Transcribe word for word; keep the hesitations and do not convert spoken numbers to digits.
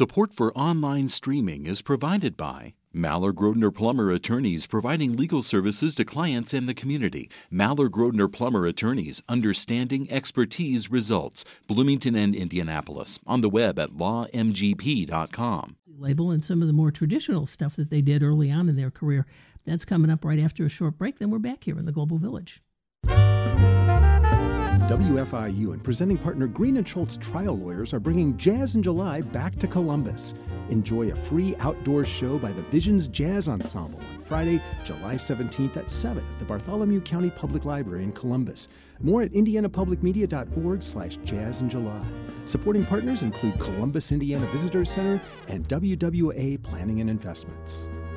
Support for online streaming is provided by Maller Grodner Plummer Attorneys, providing legal services to clients and the community. Maller Grodner Plummer Attorneys, understanding expertise results. Bloomington and Indianapolis. On the web at law m g p dot com. Label and some of the more traditional stuff that they did early on in their career. That's coming up right after a short break. Then we're back here in the Global Village. W F I U and presenting partner Green and Schultz Trial Lawyers are bringing Jazz in July back to Columbus. Enjoy a free outdoor show by the Visions Jazz Ensemble on Friday, July seventeenth at seven at the Bartholomew County Public Library in Columbus. More at indianapublicmedia.org slash jazz in July. Supporting partners include Columbus, Indiana Visitors Center and W W A Planning and Investments.